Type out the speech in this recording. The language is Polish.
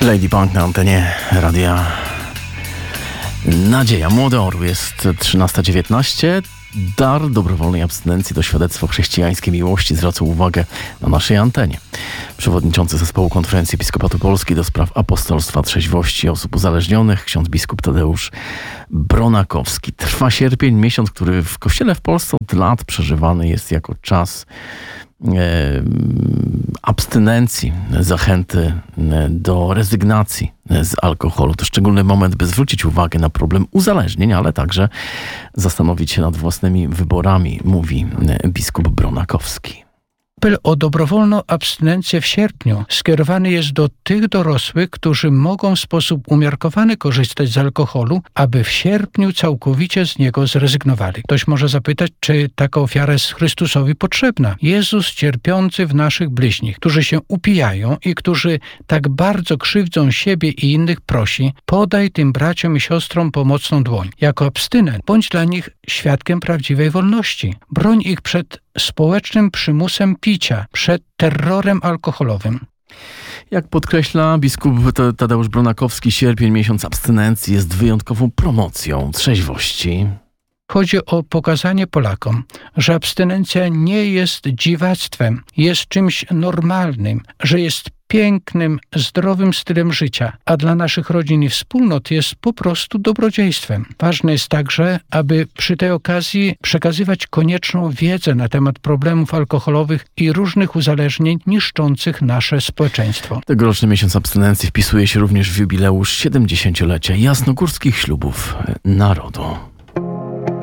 Lady Punk na antenie Radia Nadzieja. Młody Orł, jest 13:19. Dar dobrowolnej abstynencji to świadectwo chrześcijańskiej miłości, zwraca uwagę na naszej antenie. Przewodniczący Zespołu Konferencji Episkopatu Polski do spraw apostolstwa, trzeźwości osób uzależnionych, ksiądz biskup Tadeusz Bronakowski. Trwa sierpień, miesiąc, który w Kościele w Polsce od lat przeżywany jest jako czas abstynencji, zachęty do rezygnacji z alkoholu. To szczególny moment, by zwrócić uwagę na problem uzależnień, ale także zastanowić się nad własnymi wyborami, mówi biskup Bronakowski. Apel o dobrowolną abstynencję w sierpniu skierowany jest do tych dorosłych, którzy mogą w sposób umiarkowany korzystać z alkoholu, aby w sierpniu całkowicie z niego zrezygnowali. Ktoś może zapytać, czy taka ofiara jest Chrystusowi potrzebna. Jezus cierpiący w naszych bliźnich, którzy się upijają i którzy tak bardzo krzywdzą siebie i innych, prosi: podaj tym braciom i siostrom pomocną dłoń. Jako abstynent bądź dla nich świadkiem prawdziwej wolności. Broń ich przed społecznym przymusem picia, przed terrorem alkoholowym. Jak podkreśla biskup Tadeusz Bronakowski, sierpień, miesiąc abstynencji, jest wyjątkową promocją trzeźwości. Chodzi o pokazanie Polakom, że abstynencja nie jest dziwactwem, jest czymś normalnym, że jest pięknym, zdrowym stylem życia, a dla naszych rodzin i wspólnot jest po prostu dobrodziejstwem. Ważne jest także, aby przy tej okazji przekazywać konieczną wiedzę na temat problemów alkoholowych i różnych uzależnień niszczących nasze społeczeństwo. Tegoroczny miesiąc abstynencji wpisuje się również w jubileusz 70-lecia jasnogórskich ślubów narodu.